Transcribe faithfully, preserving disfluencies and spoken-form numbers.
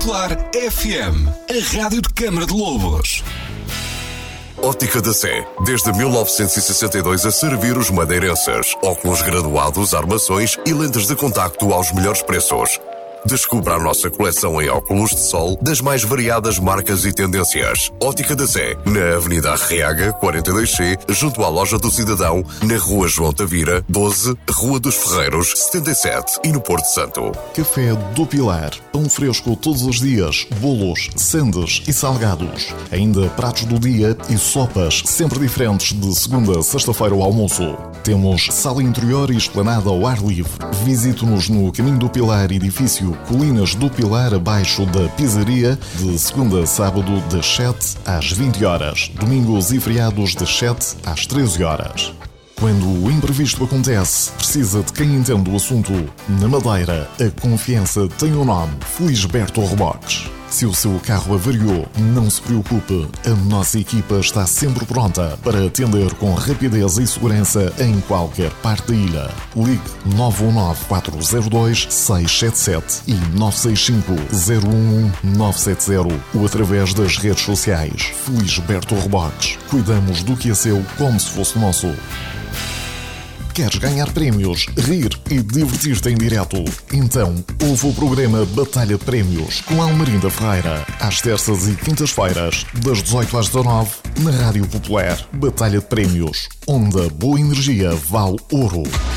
Claro F M, a rádio de Câmara de Lobos. Ótica da Sé, desde mil novecentos e sessenta e dois a servir os madeirenses. Óculos graduados, armações e lentes de contacto aos melhores preços. Descubra a nossa coleção em óculos de sol das mais variadas marcas e tendências. Ótica da Sé, na Avenida Arriaga, quarenta e dois C, junto à Loja do Cidadão, na Rua João Tavira, doze, Rua dos Ferreiros, setenta e sete e no Porto Santo. Café do Pilar, pão fresco todos os dias, bolos, sandes e salgados. Ainda pratos do dia e sopas sempre diferentes de segunda a sexta-feira ao almoço. Temos sala interior e esplanada ao ar livre. Visite-nos no Caminho do Pilar, edifício Colinas do Pilar, abaixo da pizzaria, de segunda a sábado, das sete às vinte horas. Domingos e feriados, das sete às treze horas. Quando o imprevisto acontece, precisa de quem entende o assunto. Na Madeira, a confiança tem um nome: Felisberto Reboques. Se o seu carro avariou, não se preocupe. A nossa equipa está sempre pronta para atender com rapidez e segurança em qualquer parte da ilha. Ligue nove um nove, quatro zero dois, seis sete sete e nove seis cinco, zero um um, nove sete zero ou através das redes sociais. Felisberto Reboques. Cuidamos do que é seu como se fosse nosso. Queres ganhar prémios, rir e divertir-te em direto? Então, ouve o programa Batalha de Prémios com Almerinda Ferreira, às terças e quintas-feiras, das dezoito às dezanove, na Rádio Popular. Batalha de Prémios, onde a boa energia vale ouro.